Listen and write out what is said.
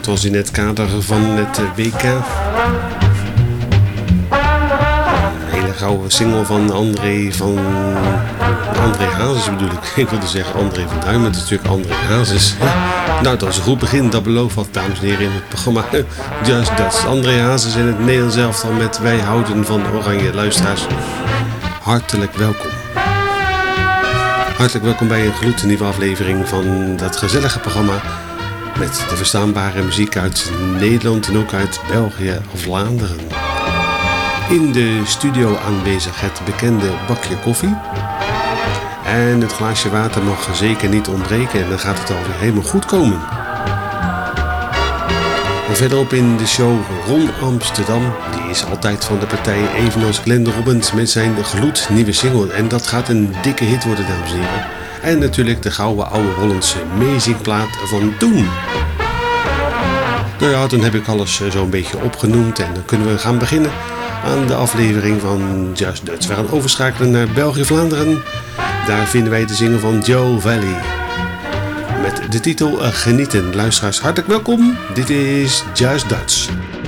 Dat was in het kader van het WK. Een hele gouden single van André Hazes bedoel ik. Ik wilde zeggen André van Duin, maar het is natuurlijk André Hazes. Ja. Nou, dat was een goed begin. Dat belooft wat, dames en heren, in het programma Just Dutch. André Hazes in het Nederlands elftal met Wij houden van Oranje. Luisteraars, hartelijk welkom. Hartelijk welkom bij een gloednieuwe aflevering van dat gezellige programma met de verstaanbare muziek uit Nederland en ook uit België of Vlaanderen. In de studio aanwezig het bekende bakje koffie. En het glaasje water mag zeker niet ontbreken en dan gaat het alweer helemaal goed komen. En verderop in de show Ron Amsterdam, die is altijd van de partij, evenals Glenn Robbins met zijn gloednieuwe single. En dat gaat een dikke hit worden, dames en heren. En natuurlijk de gouden oude Hollandse meezingplaat van toen. Nou ja, dan heb ik alles zo'n beetje opgenoemd en dan kunnen we gaan beginnen aan de aflevering van Just Dutch. We gaan overschakelen naar België-Vlaanderen. Daar vinden wij de single van Joe Valley met de titel Genieten. Luisteraars, hartelijk welkom. Dit is Just Dutch.